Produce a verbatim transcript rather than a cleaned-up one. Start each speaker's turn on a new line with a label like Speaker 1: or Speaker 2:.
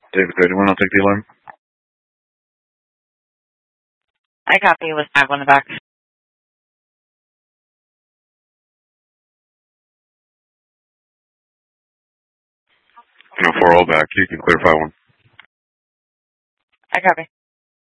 Speaker 1: David thirty-one, I'll take the alarm.
Speaker 2: I copy with five on the back.
Speaker 1: No, four all back. You can clear five one.
Speaker 2: I copy.